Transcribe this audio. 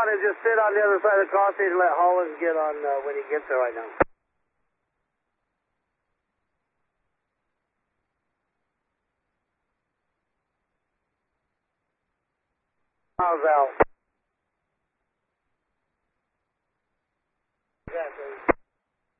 on and just sit on the other side of the crossing and let Hollins get on when he gets there right now. Miles out.